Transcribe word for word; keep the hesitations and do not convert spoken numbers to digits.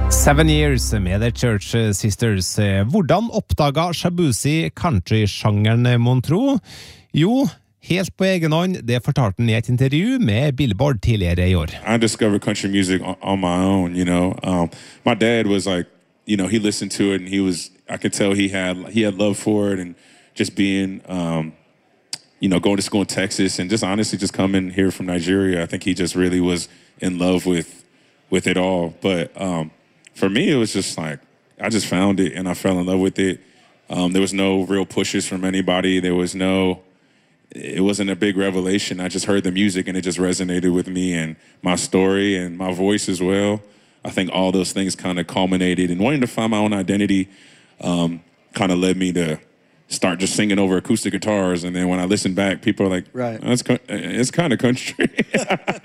Seven Years med The Church Sisters. Hvordan oppdaga Shabuzi country-sjangeren mon tro? Jo, helt på egen hånd, det fortalte han i et intervju med Billboard tidligere i år. I discovered country music on, on my own, you know. Um, my dad was like, you know, he listened to it and he was, I could tell he had, he had love for it and just being, um, you know, going to school in Texas and just honestly just coming here from Nigeria. I think he just really was in love with, with it all. But, um, for me, it was just like, I just found it and I fell in love with it. Um, there was no real pushes from anybody. There was no, it wasn't a big revelation. I just heard the music and it just resonated with me and my story and my voice as well. I think all those things kind of culminated and wanting to find my own identity um, kind of led me to start just singing over acoustic guitars. And then when I listen back, people are like, right. oh, it's, it's kind of country.